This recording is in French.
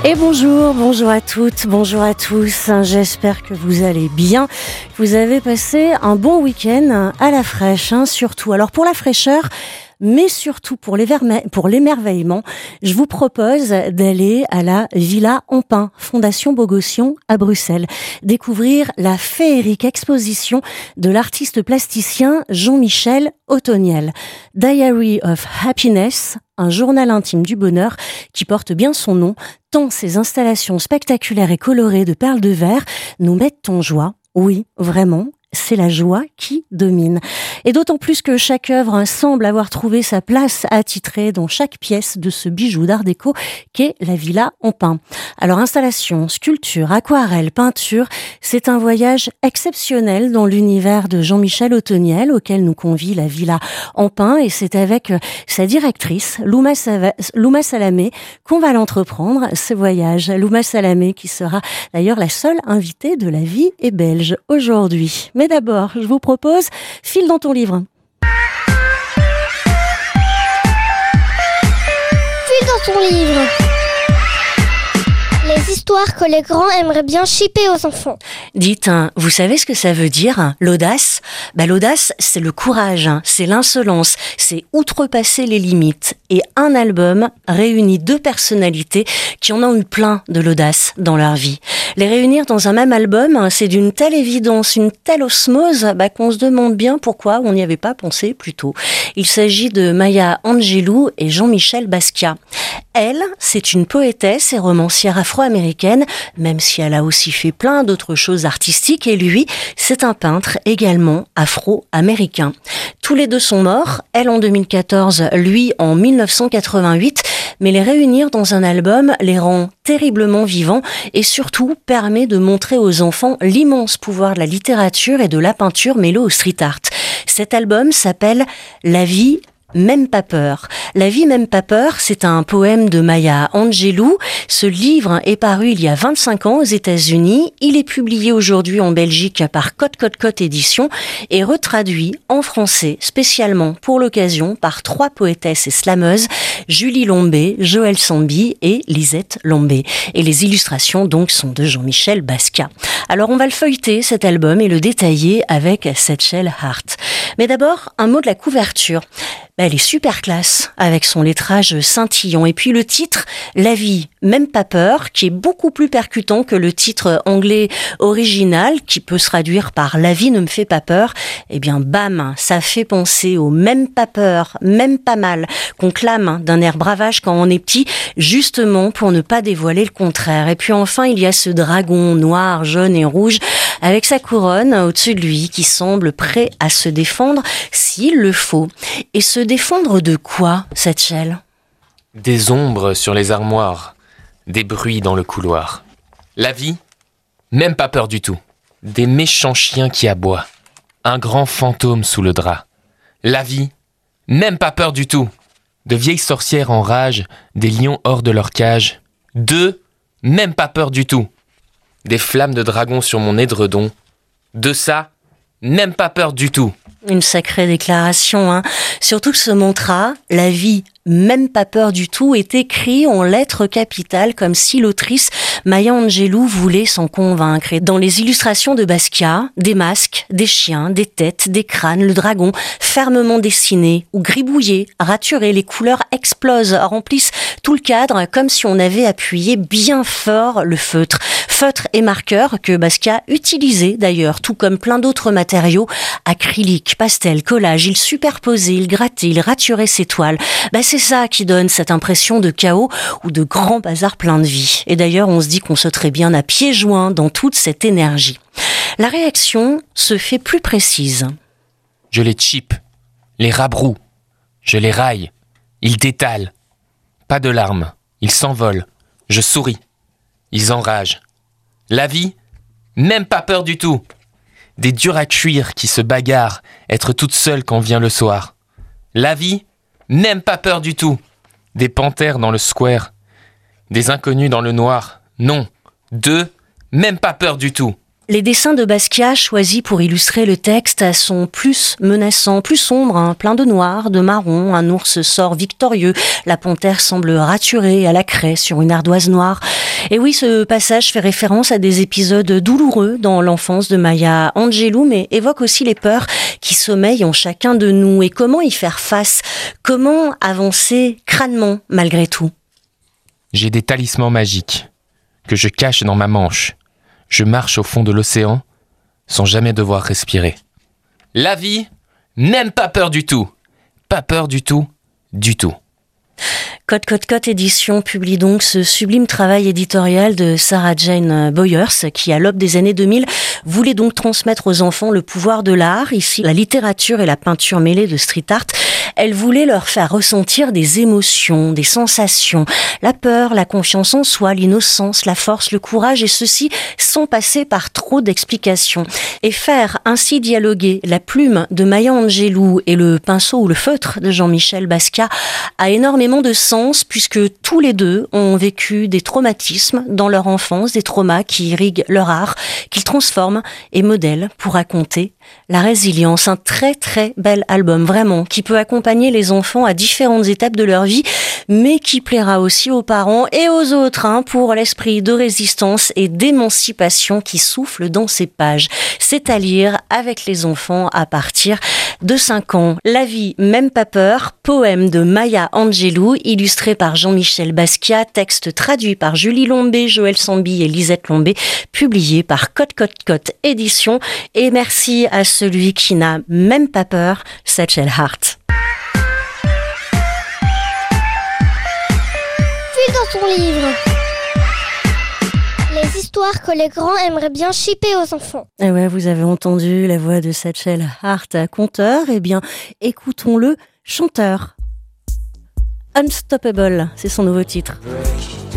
Et bonjour à toutes, bonjour à tous. J'espère que vous allez bien. Vous avez passé un bon week-end à la fraîche, surtout. Alors pour la fraîcheur, mais surtout pour l'émerveillement, je vous propose d'aller à la Villa Empain, Fondation Bogossian à Bruxelles, découvrir la féerique exposition de l'artiste plasticien Jean-Michel Othoniel. Diary of Happiness, un journal intime du bonheur qui porte bien son nom, tant ces installations spectaculaires et colorées de perles de verre nous mettent en joie. Oui, vraiment. C'est la joie qui domine. Et d'autant plus que chaque œuvre semble avoir trouvé sa place attitrée dans chaque pièce de ce bijou d'art déco qu'est la Villa Empain. Alors installation, sculpture, aquarelle, peinture, c'est un voyage exceptionnel dans l'univers de Jean-Michel Othoniel auquel nous convie la Villa Empain, et c'est avec sa directrice, Louma Salamé, qu'on va l'entreprendre, ce voyage. Louma Salamé qui sera d'ailleurs la seule invitée de La Vie est belge aujourd'hui. Mais d'abord, je vous propose File dans ton livre. File dans ton livre. Les histoires que les grands aimeraient bien chipper aux enfants. Dites, vous savez ce que ça veut dire, l'audace ? L'audace, c'est le courage, c'est l'insolence, c'est outrepasser les limites. Et un album réunit deux personnalités qui en ont eu plein de l'audace dans leur vie. Les réunir dans un même album, c'est d'une telle évidence, une telle osmose, qu'on se demande bien pourquoi on n'y avait pas pensé plus tôt. Il s'agit de Maya Angelou et Jean-Michel Basquiat. Elle, c'est une poétesse et romancière afro-américaine, même si elle a aussi fait plein d'autres choses artistiques, et lui, c'est un peintre également afro-américain. Tous les deux sont morts, elle en 2014, lui en 1988, mais les réunir dans un album les rend terriblement vivants et surtout permet de montrer aux enfants l'immense pouvoir de la littérature et de la peinture mêlée au street art. Cet album s'appelle La vie même pas peur. La vie même pas peur, c'est un poème de Maya Angelou. Ce livre est paru il y a 25 ans aux États-Unis. Il est publié aujourd'hui en Belgique par Cote Éditions et retraduit en français spécialement pour l'occasion par 3 poétesses et slameuses, Julie Lombé, Joëlle Sambi et Lisette Lombé. Et les illustrations donc sont de Jean-Michel Basquiat. Alors on va le feuilleter cet album et le détailler avec Setchel Hart. Mais d'abord, un mot de la couverture. Elle est super classe, avec son lettrage scintillant. Et puis le titre, La vie, même pas peur, qui est beaucoup plus percutant que le titre anglais original, qui peut se traduire par La vie ne me fait pas peur. Eh bien, bam, ça fait penser au même pas peur, même pas mal, qu'on clame d'un air bravage quand on est petit, justement pour ne pas dévoiler le contraire. Et puis enfin, il y a ce dragon noir, jaune et rouge, avec sa couronne au-dessus de lui, qui semble prêt à se défendre s'il le faut. Et se défendre de quoi, Setchel ? Des ombres sur les armoires, des bruits dans le couloir. La vie, même pas peur du tout. Des méchants chiens qui aboient, un grand fantôme sous le drap. La vie, même pas peur du tout. De vieilles sorcières en rage, des lions hors de leur cage. 2, même pas peur du tout. Des flammes de dragon sur mon édredon. De ça, même pas peur du tout. Une sacrée déclaration, Surtout que ce mantra, la vie, même pas peur du tout, est écrit en lettres capitales comme si l'autrice Maya Angelou voulait s'en convaincre. Et dans les illustrations de Basquiat, des masques, des chiens, des têtes, des crânes, le dragon, fermement dessiné ou gribouillé, raturé, les couleurs explosent, remplissent tout le cadre comme si on avait appuyé bien fort le feutre. Feutre et marqueur que Basquiat utilisait d'ailleurs, tout comme plein d'autres matériaux, acrylique, pastel, collage, il superposait, il grattait, il raturait ses toiles. C'est ça qui donne cette impression de chaos ou de grand bazar plein de vie. Et d'ailleurs, on se dit qu'on sauterait bien à pieds joints dans toute cette énergie. La réaction se fait plus précise. Je les chipe, les rabroue, je les raille, ils détalent. Pas de larmes, ils s'envolent, je souris, ils enragent. La vie, même pas peur du tout. Des durs à cuire qui se bagarrent, être toute seule quand vient le soir. La vie, même pas peur du tout. Des panthères dans le square, des inconnus dans le noir. Non, 2, même pas peur du tout. Les dessins de Basquiat choisis pour illustrer le texte sont plus menaçants, plus sombres, plein de noir, de marron. Un ours sort victorieux, la panthère semble raturée à la craie sur une ardoise noire. Et oui, ce passage fait référence à des épisodes douloureux dans l'enfance de Maya Angelou, mais évoque aussi les peurs qui sommeillent en chacun de nous et comment y faire face, comment avancer crânement malgré tout. J'ai des talismans magiques que je cache dans ma manche. Je marche au fond de l'océan sans jamais devoir respirer. La vie, même pas peur du tout. Pas peur du tout, du tout. Cote Édition publie donc ce sublime travail éditorial de Sarah Jane Boyers qui, à l'aube des années 2000, voulait donc transmettre aux enfants le pouvoir de l'art. Ici, la littérature et la peinture mêlée de street art. Elle voulait leur faire ressentir des émotions, des sensations, la peur, la confiance en soi, l'innocence, la force, le courage, et ceci sans passer par trop d'explications. Et faire ainsi dialoguer la plume de Maya Angelou et le pinceau ou le feutre de Jean-Michel Basquiat a énormément de sens puisque tous les deux ont vécu des traumatismes dans leur enfance, des traumas qui irriguent leur art, qu'ils transforment et modèlent pour raconter la résilience. Un très très bel album vraiment qui peut accompagner les enfants à différentes étapes de leur vie, mais qui plaira aussi aux parents et aux autres pour l'esprit de résistance et d'émancipation qui souffle dans ces pages. C'est à lire avec les enfants à partir de 5 ans. La vie, même pas peur, poème de Maya Angelou, illustré par Jean-Michel Basquiat, texte traduit par Julie Lombé, Joël Sambi et Lisette Lombé, publié par Cote Édition. Et merci à celui qui n'a même pas peur, Satchel Hart. Puis dans son livre. Les histoires que les grands aimeraient bien shipper aux enfants. Et ouais, vous avez entendu la voix de Satchel Hart, conteur. Eh bien, écoutons-le, chanteur. Unstoppable, c'est son nouveau titre.